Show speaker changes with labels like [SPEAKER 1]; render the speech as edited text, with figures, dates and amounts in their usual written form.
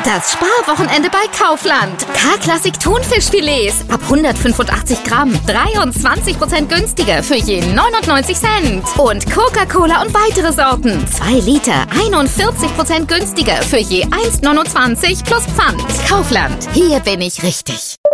[SPEAKER 1] Das Sparwochenende bei Kaufland. K-Klassik Thunfischfilets ab 185 Gramm. 23% günstiger für je 99 Cent. Und Coca-Cola und weitere Sorten. 2 Liter, 41% günstiger für je 1,29 plus Pfand. Kaufland. Hier bin ich richtig.